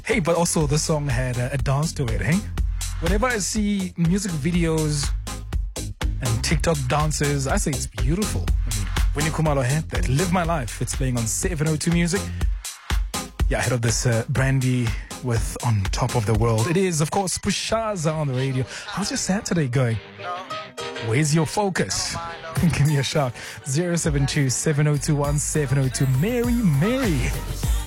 Hey, but also the song had a dance to it, hey? Whenever I see music videos and TikTok dances, I say it's beautiful. I mean, Winnie Khumalo had that. Live My Life. It's playing on 702 Music. Yeah, ahead of this Brandy with On Top of the World. It is, of course, Pushaza on the radio. How's your Saturday going? Where's your focus? Give me a shout. 072 7021 702. Mary.